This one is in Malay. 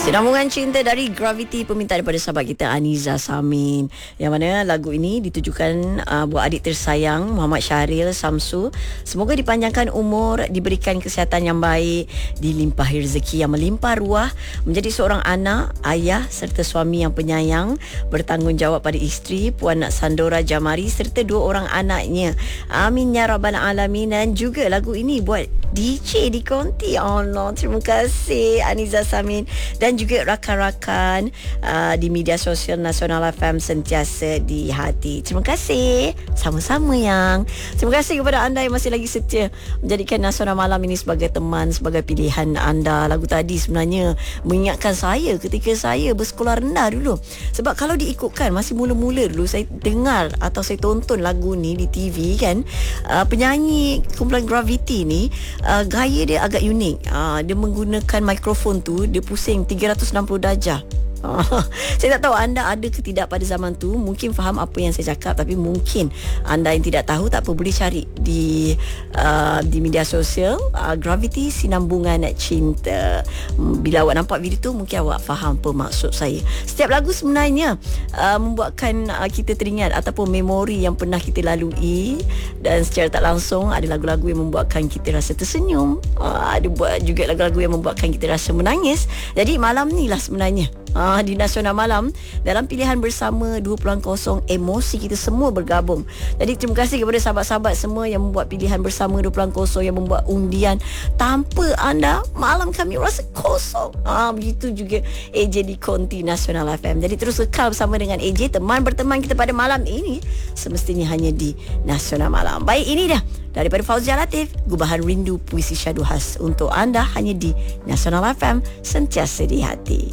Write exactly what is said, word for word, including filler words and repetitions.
Sinambungan cinta dari Gravity, permintaan daripada sahabat kita Aniza Samin. Yang mana lagu ini ditujukan uh, buat adik tersayang Muhammad Syahril Samsu. Semoga dipanjangkan umur, diberikan kesihatan yang baik, dilimpahi rezeki yang melimpah ruah, menjadi seorang anak, ayah serta suami yang penyayang, bertanggungjawab pada isteri Puan Sandora Jamari serta dua orang anaknya. Amin ya rabbal alamin. Dan juga lagu ini buat D J di Konti. Oh no, terima kasih Aniza Samin. Dan juga rakan-rakan uh, di media sosial Nasional F M sentiasa di hati. Terima kasih. Sama-sama yang. Terima kasih kepada anda yang masih lagi setia menjadikan Nasional Malam ini sebagai teman, sebagai pilihan anda. Lagu tadi sebenarnya mengingatkan saya ketika saya bersekolah rendah dulu. Sebab kalau diikutkan masih mula-mula dulu saya dengar atau saya tonton lagu ni di T V kan, uh, penyanyi kumpulan Gravity ni uh, gaya dia agak unik. Uh, dia menggunakan mikrofon tu, dia pusing tiga ratus enam puluh darjah. Oh, saya tak tahu anda ada ke tidak pada zaman tu. Mungkin faham apa yang saya cakap, tapi mungkin anda yang tidak tahu, tak apa, boleh cari di uh, di media sosial uh, Gravity Sinambungan Cinta. Bila awak nampak video tu, mungkin awak faham apa maksud saya. Setiap lagu sebenarnya uh, membuatkan uh, kita teringat ataupun memori yang pernah kita lalui, dan secara tak langsung ada lagu-lagu yang membuatkan kita rasa tersenyum, uh, ada buat juga lagu-lagu yang membuatkan kita rasa menangis. Jadi malam ni lah sebenarnya Ah, di Nasional Malam, dalam pilihan bersama dua puluh kosong, emosi kita semua bergabung. Jadi terima kasih kepada sahabat-sahabat semua yang membuat pilihan bersama dua puluh kosong, yang membuat undian. Tanpa anda, malam kami rasa kosong. Ah, begitu juga A J di Konti Nasional F M. Jadi terus kekal bersama dengan A J, teman berteman kita pada malam ini, semestinya hanya di Nasional Malam. Baik, ini dah daripada Fauzia Latif, Gubahan Rindu Puisi Syahdu Khas untuk anda hanya di Nasional F M, sentiasa di hati.